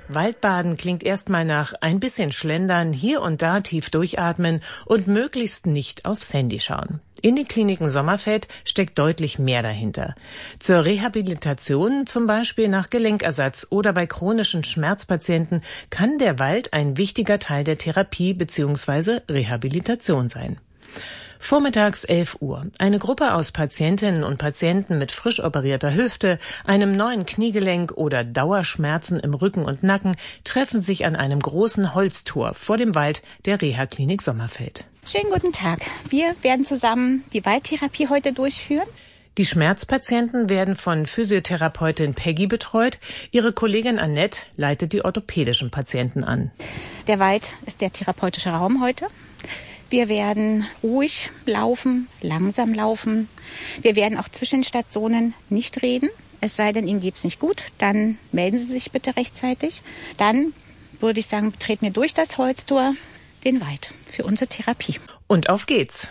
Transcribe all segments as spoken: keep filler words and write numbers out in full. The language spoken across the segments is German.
Waldbaden klingt erstmal nach ein bisschen Schlendern, hier und da tief durchatmen und möglichst nicht aufs Handy schauen. In den Kliniken Sommerfeld steckt deutlich mehr dahinter. Zur Rehabilitation, zum Beispiel nach Gelenkersatz oder bei chronischen Schmerzpatienten, kann der Wald ein wichtiger Teil der Therapie bzw. Rehabilitation sein. Vormittags elf Uhr. Eine Gruppe aus Patientinnen und Patienten mit frisch operierter Hüfte, einem neuen Kniegelenk oder Dauerschmerzen im Rücken und Nacken treffen sich an einem großen Holztor vor dem Wald der Reha-Klinik Sommerfeld. Schönen guten Tag. Wir werden zusammen die Waldtherapie heute durchführen. Die Schmerzpatienten werden von Physiotherapeutin Peggy betreut. Ihre Kollegin Annette leitet die orthopädischen Patienten an. Der Wald ist der therapeutische Raum heute. Wir werden ruhig laufen, langsam laufen. Wir werden auch zwischen Stationen nicht reden. Es sei denn, Ihnen geht's nicht gut, dann melden Sie sich bitte rechtzeitig. Dann würde ich sagen, betreten wir durch das Holztor den Wald für unsere Therapie. Und auf geht's.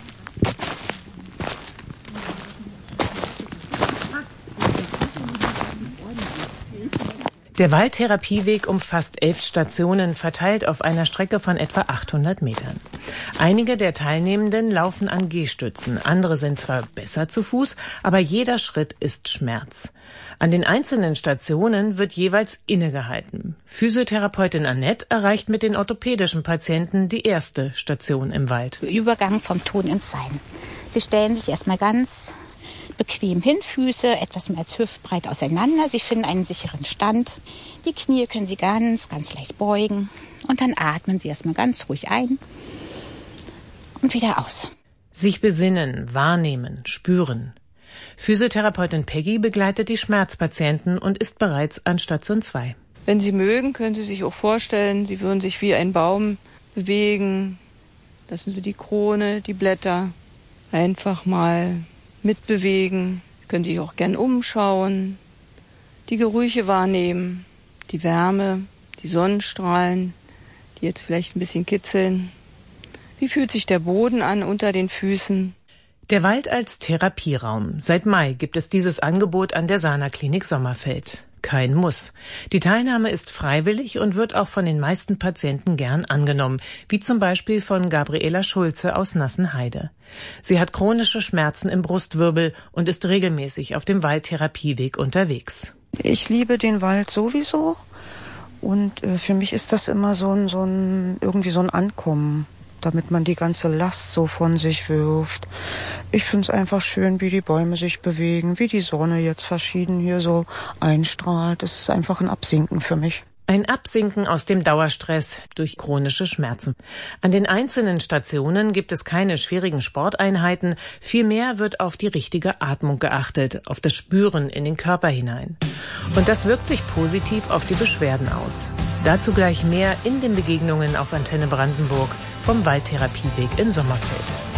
Der Waldtherapieweg umfasst elf Stationen, verteilt auf einer Strecke von etwa achthundert Metern. Einige der Teilnehmenden laufen an Gehstützen, andere sind zwar besser zu Fuß, aber jeder Schritt ist Schmerz. An den einzelnen Stationen wird jeweils innegehalten. Physiotherapeutin Annette erreicht mit den orthopädischen Patienten die erste Station im Wald. Übergang vom Tun ins Sein. Sie stellen sich erstmal ganz bequem hin, Füße etwas mehr als hüftbreit auseinander. Sie finden einen sicheren Stand. Die Knie können Sie ganz, ganz leicht beugen. Und dann atmen Sie erstmal ganz ruhig ein und wieder aus. Sich besinnen, wahrnehmen, spüren. Physiotherapeutin Peggy begleitet die Schmerzpatienten und ist bereits an Station zwei. Wenn Sie mögen, können Sie sich auch vorstellen, Sie würden sich wie ein Baum bewegen. Lassen Sie die Krone, die Blätter einfach mal mitbewegen, können sich auch gern umschauen, die Gerüche wahrnehmen, die Wärme, die Sonnenstrahlen, die jetzt vielleicht ein bisschen kitzeln. Wie fühlt sich der Boden an unter den Füßen? Der Wald als Therapieraum. Seit Mai gibt es dieses Angebot an der Sana Klinik Sommerfeld. Kein Muss. Die Teilnahme ist freiwillig und wird auch von den meisten Patienten gern angenommen, wie zum Beispiel von Gabriela Schulze aus Nassenheide. Sie hat chronische Schmerzen im Brustwirbel und ist regelmäßig auf dem Waldtherapieweg unterwegs. Ich liebe den Wald sowieso und äh, für mich ist das immer so ein, so ein, irgendwie so ein Ankommen, damit man die ganze Last so von sich wirft. Ich finde es einfach schön, wie die Bäume sich bewegen, wie die Sonne jetzt verschieden hier so einstrahlt. Das ist einfach ein Absinken für mich. Ein Absinken aus dem Dauerstress durch chronische Schmerzen. An den einzelnen Stationen gibt es keine schwierigen Sporteinheiten. Vielmehr wird auf die richtige Atmung geachtet, auf das Spüren in den Körper hinein. Und das wirkt sich positiv auf die Beschwerden aus. Dazu gleich mehr in den Begegnungen auf Antenne Brandenburg vom Waldtherapieweg in Sommerfeld.